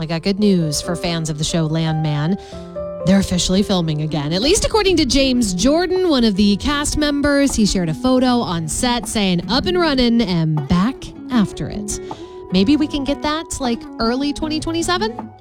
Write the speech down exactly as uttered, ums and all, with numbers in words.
I got good news for fans of the show Landman. They're officially filming again, at least according to James Jordan, one of the cast members. He shared a photo on set saying, up and running and back after it. Maybe we can get that like early twenty twenty-seven?